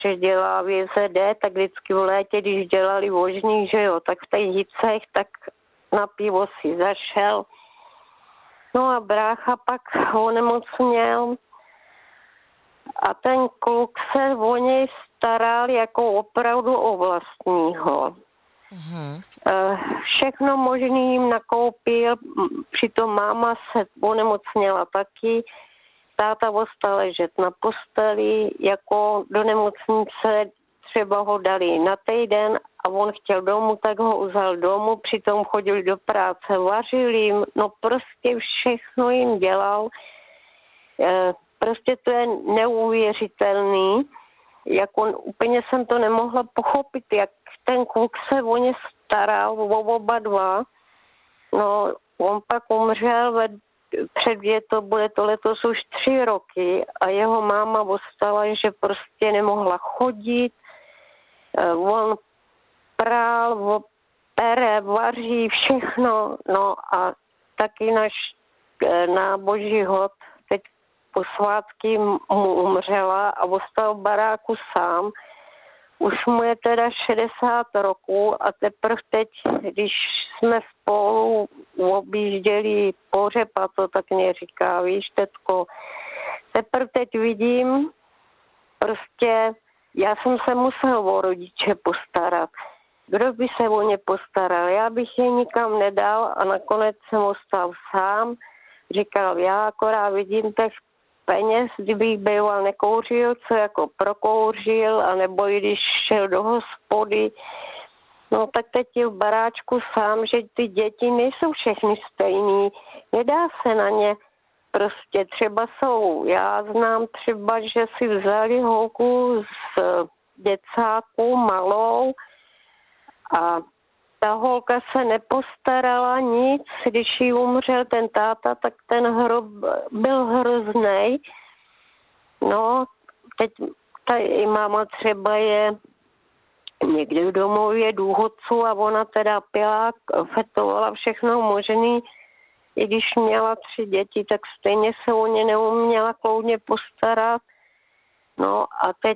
že dělá v JZD, tak vždycky v létě, když dělali vožní, že jo, tak v těch Hicech, tak na pivo si zašel. No a brácha pak onemocněl a ten kluk se o něj staral jako opravdu o vlastního. Všechno možný jim nakoupil, přitom máma se onemocněla taky, táta ostal ležet na posteli, jako do nemocnice třeba ho dali na týden a on chtěl domů, tak ho vzal domů, přitom chodili do práce, vařil jim, no prostě všechno jim dělal. Prostě to je neuvěřitelný, jako úplně jsem to nemohla pochopit, jak ten kluk se o ně staral, o oba dva. No, on pak umřel bude to letos už 3 roky a jeho máma ostala, že prostě nemohla chodit. On prál, pere, vaří, všechno. No a taky na boží hod teď po svátky mu umřela a ostal v baráku sám. Už mu je teda 60 roků a teprve teď, když jsme spolu objížděli pohřeb, a to tak mě říká, víš, tetko, teprve teď vidím, prostě já jsem se musel o rodiče postarat. Kdo by se o ně postaral? Já bych je nikam nedal a nakonec jsem ostal sám. Říkal, já akorát vidím těch peněz, kdybych býval nekouřil, co jako prokouřil, anebo i když šel do hospody. No tak teď je v baráčku sám, že ty děti nejsou všechny stejný. Nedá se na ně prostě, třeba jsou. Já znám třeba, že si vzali holku z děcáku malou a ta holka se nepostarala nic, když jí umřel ten táta, tak ten hrob byl hroznej. No, teď ta i máma třeba je někde v domově důchodců a ona teda pila, fetovala všechno možný. I když měla 3 děti, tak stejně se o ně neuměla kloudně postarat. No a teď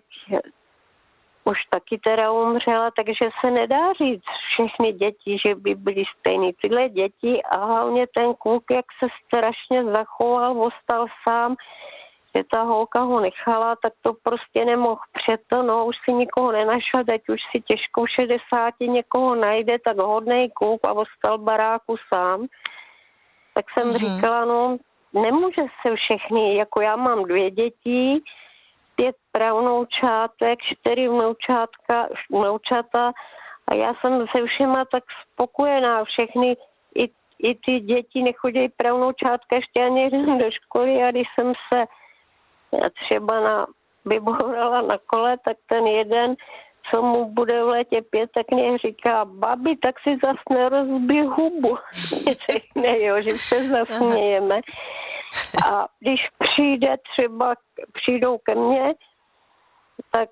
už taky teda umřela, takže se nedá říct všechny děti, že by byly stejný. Tyhle děti a hlavně ten kluk, jak se strašně zachoval, ostal sám, že ta holka ho nechala, tak to prostě nemohl přeto, no už si nikoho nenašel, teď už si těžko v 60 někoho najde, tak hodnej kluk a ostal baráku sám. Tak jsem říkala, no nemůže se všechny, jako já mám 2 děti, 5 pravnoučátek, 4 vnoučata a já jsem se všema tak spokojená. Všechny, i ty děti nechodí pravnoučátka ještě ani jeden do školy a když jsem se třeba vybourala na kole, tak ten jeden, co mu bude v létě 5, tak mě říká, babi, tak si zas nerozbij hubu. Ne, jo, že se zasmějeme. A když přijdou ke mně, tak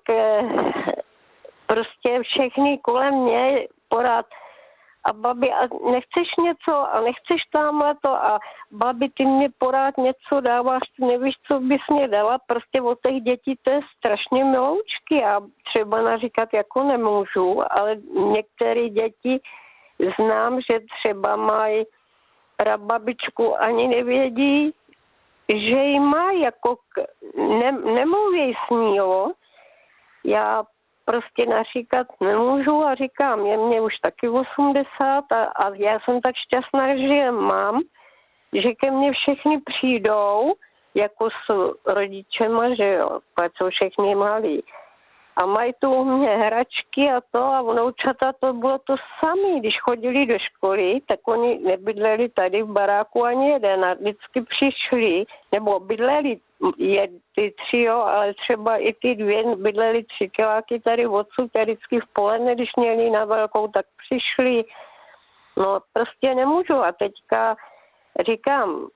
prostě všechny kolem mě porád a babi, a nechceš něco a nechceš tamhle to a babi, ty mě porád něco dáváš, ty nevíš, co bys mě dala, prostě od těch dětí to je strašně miloučky a třeba naříkat jako nemůžu, ale některé děti znám, že třeba mají prababičku, ani nevědí, že ji má, jako nemluví s ní, jo. Já prostě naříkat nemůžu a říkám, je mě už taky 80 a já jsem tak šťastná, že je mám, že ke mně všechny přijdou, jako s rodičema, že jo, pak jsou všechny malí. A mají tu u mě hračky a to a vnoučata to bylo to samé. Když chodili do školy, tak oni nebydleli tady v baráku ani jeden a vždycky přišli, nebo bydleli ty 3, jo, ale třeba i ty 2 bydleli 3 kiláky tady odsud, tady vždycky v poledne, když měli na velkou, tak přišli. No prostě nemůžu a teďka říkám,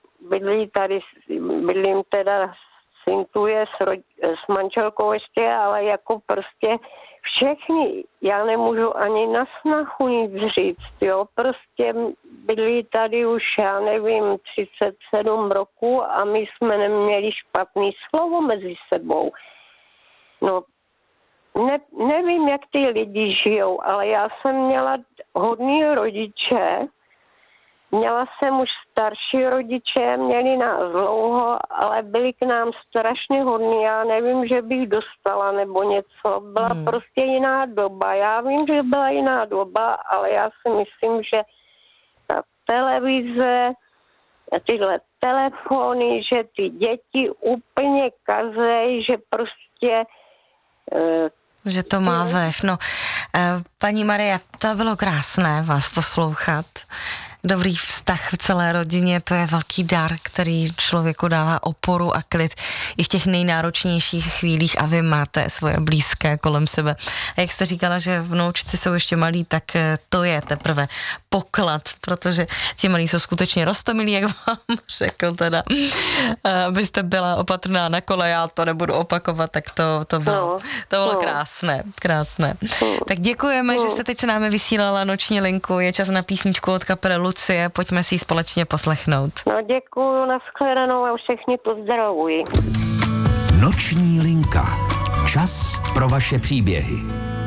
bydlím teda syntuje s manželkou ještě, ale jako prostě všechny, já nemůžu ani na snahu nic říct, jo, prostě byli tady už, já nevím, 37 roků a my jsme neměli špatný slovo mezi sebou. No, nevím, jak ty lidi žijou, ale já jsem měla hodný rodiče, měla jsem už starší rodiče, měli nás dlouho, ale byli k nám strašně hodní. Já nevím, že bych dostala nebo něco. Byla prostě jiná doba. Já vím, že byla jiná doba, ale já si myslím, že ta televize, tyhle telefony, že ty děti úplně kazej, že prostě... Že to má vliv. No, paní Marie, to bylo krásné vás poslouchat. Dobrý vztah v celé rodině, to je velký dar, který člověku dává oporu a klid i v těch nejnáročnějších chvílích a vy máte svoje blízké kolem sebe. A jak jste říkala, že vnoučci jsou ještě malí, tak to je teprve poklad, protože ti malí jsou skutečně roztomilí, jak vám řekl teda, abyste byla opatrná na kole, já to nebudu opakovat, tak to bylo krásné. Tak děkujeme, že jste teď se námi vysílala noční linku, je čas na písničku od kapely Lucie, pojďme si ji společně poslechnout. No děkuju, nashledanou a všechny pozdravuji. Noční linka. Čas pro vaše příběhy.